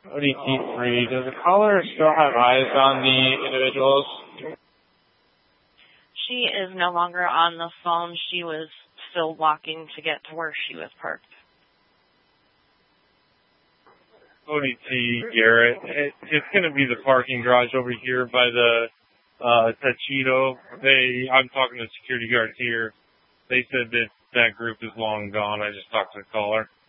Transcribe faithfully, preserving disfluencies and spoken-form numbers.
O D T three, does the caller still have eyes on the individuals? She is no longer on the phone. She was still walking to get to where she was parked. O D T, Garrett, it, it's going to be the parking garage over here by the uh, Tachito. They, I'm talking to security guards here. They said that that group is long gone. I just talked to the caller.